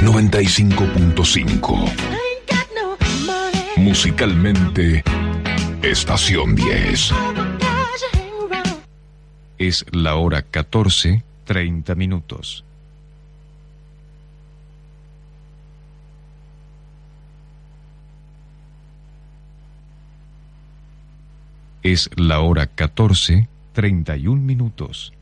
95.5. Musicalmente, Estación 10. Es la hora 14:30. Es la hora 14:31.